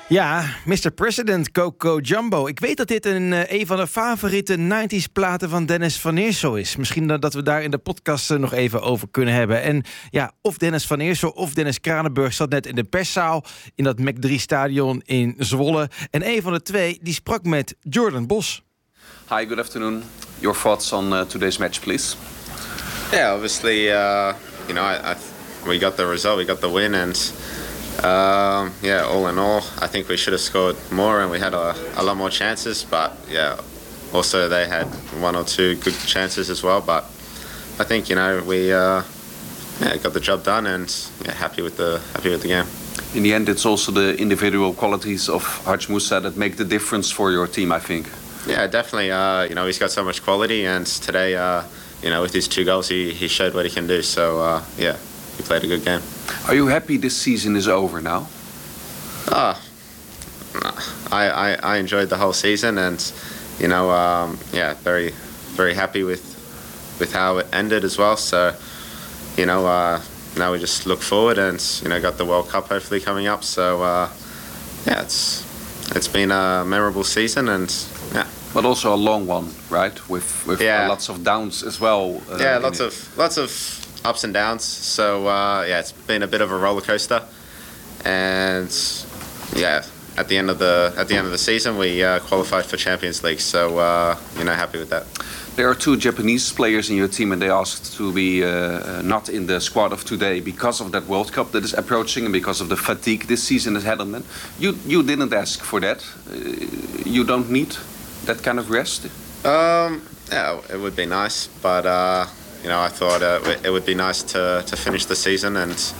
Ja, Mr. President, Coco Jumbo. Ik weet dat dit een van de favoriete 90s platen van Dennis Van Eersel is. Misschien dat we daar in de podcast nog even over kunnen hebben. En ja, of Dennis Van Eersel of Dennis Kranenburg zat net in de perszaal in dat MAC3-stadion in Zwolle. En een van de twee die sprak met Jordan Bos. Hi, good afternoon. Your thoughts on today's match, please? Yeah, obviously, we got the result, we got the win, and all in all, I think we should have scored more, and we had a lot more chances. But yeah, also they had one or two good chances as well. But I think we got the job done, and happy with the game. In the end, it's also the individual qualities of Hadj Moussa that make the difference for your team, I think. Yeah, definitely. He's got so much quality, and today, with his 2 goals, he showed what he can do. So he played a good game. Are you happy this season is over now? I enjoyed the whole season, and very, very happy with how it ended as well. So now we just look forward, and got the World Cup hopefully coming up. So it's been a memorable season, and but also a long one, right? With lots of downs as well. Lots of ups and downs. So it's been a bit of a roller coaster, and at the end of the season we qualified for Champions League. So happy with that. There are 2 Japanese players in your team, and they asked to be not in the squad of today because of that World Cup that is approaching and because of the fatigue this season has had on them. You didn't ask for that. You don't need that kind of rest. It would be nice, but I thought it would be nice to finish the season, and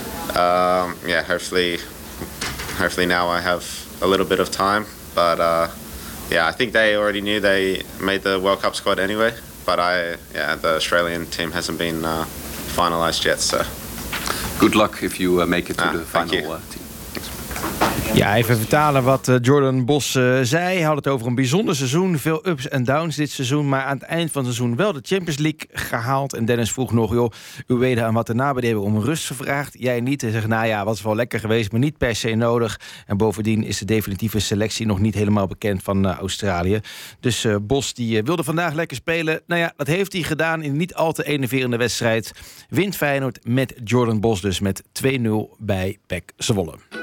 hopefully now I have a little bit of time. But I think they already knew they made the World Cup squad anyway. But the Australian team hasn't been finalised yet. So good luck if you make it to the final team. Ja, even vertalen wat Jordan Bos zei. Hij had het over een bijzonder seizoen. Veel ups en downs dit seizoen. Maar aan het eind van het seizoen wel de Champions League gehaald. En Dennis vroeg nog, joh, u weet aan wat erna hebben om rust gevraagd. Jij niet. Hij zegt, wat is wel lekker geweest, maar niet per se nodig. En bovendien is de definitieve selectie nog niet helemaal bekend van Australië. Dus Bos die wilde vandaag lekker spelen. Dat heeft hij gedaan in een niet al te enerverende wedstrijd. Wint Feyenoord met Jordan Bos dus met 2-0 bij PEC Zwolle.